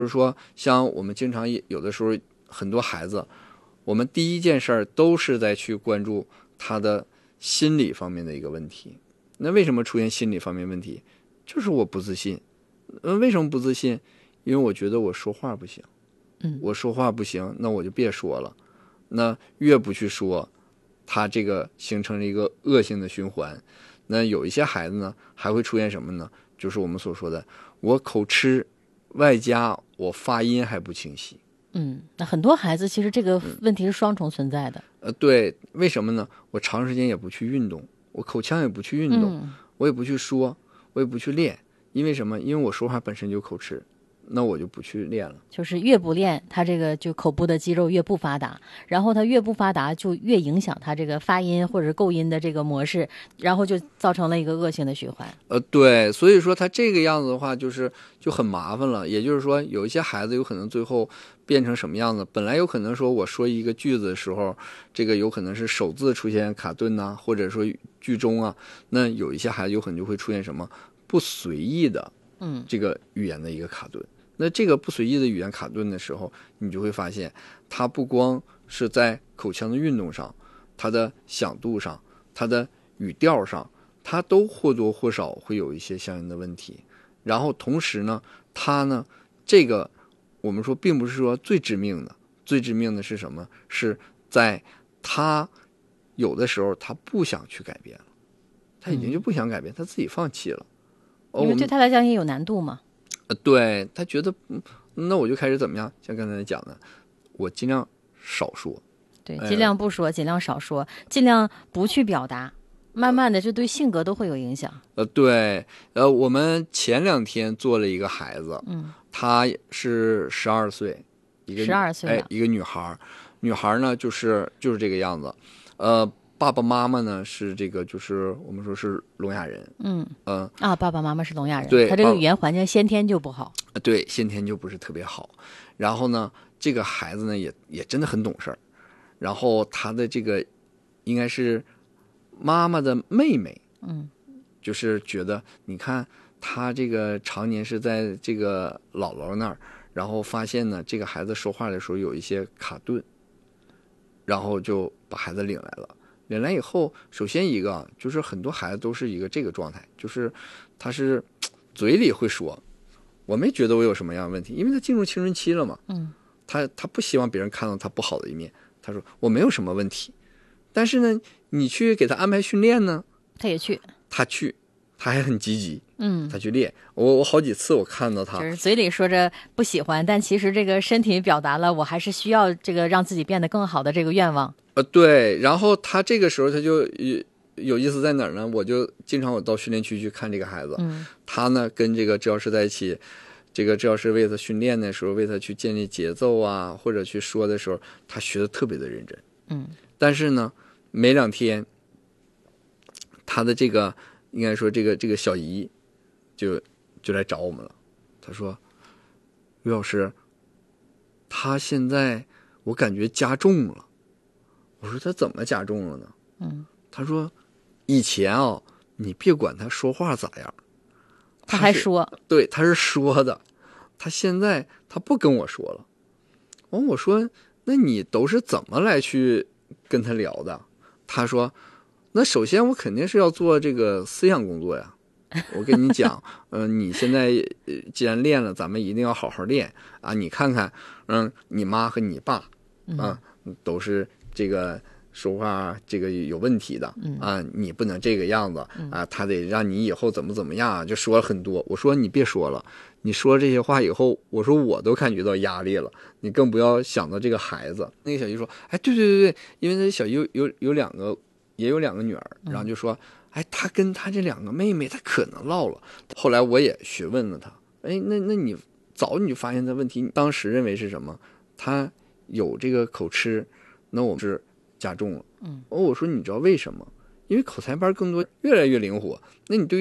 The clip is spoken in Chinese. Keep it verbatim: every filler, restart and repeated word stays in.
就是说，像我们经常有的时候很多孩子，我们第一件事儿都是在去关注他的心理方面的一个问题。那为什么出现心理方面问题？就是我不自信。嗯，为什么不自信？因为我觉得我说话不行。 嗯， 我说话不行，那我就别说了。那越不去说，他这个形成了一个恶性的循环。那有一些孩子呢，还会出现什么呢？就是我们所说的，我口吃，外加我发音还不清晰。 嗯，那很多孩子其实这个问题是双重存在的。 呃，对，为什么呢？我长时间也不去运动，我口腔也不去运动， 嗯、 我也不去说，我也不去练，因为什么？因为我说话本身就口吃。那我就不去练了， 就是越不练，他这个就口部的肌肉越不发达，然后他越不发达，就越影响他这个发音或者是构音的这个模式，然后就造成了一个恶性的循环。 呃，对，所以说他这个样子的话，就是就很麻烦了。也就是说，有一些孩子有可能最后变成什么样子？本来有可能说我说一个句子的时候，这个有可能是首字出现卡顿呐、啊，或者说句中啊，那有一些孩子有可能就会出现什么不随意的， 嗯， 这个语言的一个卡顿。那这个不随意的语言卡顿的时候，你就会发现，它不光是在口腔的运动上，它的响度上，它的语调上，它都或多或少会有一些相应的问题。然后同时呢，它呢，这个我们说并不是说最致命的，最致命的是什么？是在他有的时候他不想去改变了，他已经就不想改变，他自己放弃了。 因为对他来讲也有难度嘛。 呃，对，他觉得，那我就开始怎么样？像刚才讲的，我尽量少说， 对，尽量不说，呃、尽量少说，尽量不去表达，慢慢的这对性格都会有影响。 呃，对，呃，我们前两天做了一个孩子， 嗯， 她是十二岁，一个十二岁哎，一个女孩，女孩呢就是就是这个样子，呃。爸爸妈妈呢是这个，就是我们说是聋哑人， 嗯嗯、 呃、啊，爸爸妈妈是聋哑人， 对， 他这个语言环境先天就不好， 对，先天就不是特别好。然后呢，这个孩子呢也也真的很懂事儿，然后他的这个应该是妈妈的妹妹， 嗯， 就是觉得你看他这个常年是在这个姥姥那儿，然后发现呢这个孩子说话的时候有一些卡顿，然后就把孩子领来了。领来以后，首先一个就是很多孩子都是一个这个状态，就是他是嘴里会说，我没觉得我有什么样的问题，因为他进入青春期了嘛， 嗯， 他他不希望别人看到他不好的一面，他说我没有什么问题，但是呢，你去给他安排训练呢， 他也去， 他去，他还很积极， 嗯， 他去练，我我好几次我看到他， 就是嘴里说着不喜欢，但其实这个身体表达了我还是需要这个让自己变得更好的这个愿望。 呃，对，然后他这个时候他就有有意思在哪儿呢？我就经常我到训练区去看这个孩子， 嗯， 他呢跟这个治疗师在一起，这个治疗师为他训练的时候，为他去建立节奏啊，或者去说的时候，他学的特别的认真， 嗯， 但是呢，没两天，他的这个应该说这个这个小姨就就来找我们了，他说，于老师，他现在我感觉加重了。我说他怎么加重了呢？ 嗯， 他说以前啊，你别管他说话咋样， 他还说， 对，他是说的，他现在他不跟我说了。完，我说那你都是怎么来去跟他聊的？他说那首先我肯定是要做这个思想工作呀。我跟你讲，嗯、呃，你现在既然练了，咱们一定要好好练啊！你看看，嗯，你妈和你爸啊，嗯、都是这个说话这个有问题的啊，你不能这个样子啊，他得让你以后怎么怎么样，就说了很多。我说你别说了，你说这些话以后，我说我都感觉到压力了，你更不要想到这个孩子。那个小姨说，哎，对对对对，因为那小姨有有有两个，也有两个女儿，然后就说。哎，他跟他这两个妹妹，他可能唠了。后来我也询问了他，哎，那那你早你就发现他问题，当时认为是什么？他有这个口吃，那我们是加重了。 嗯， 哦，我说你知道为什么？因为口才班更多，越来越灵活。那你对于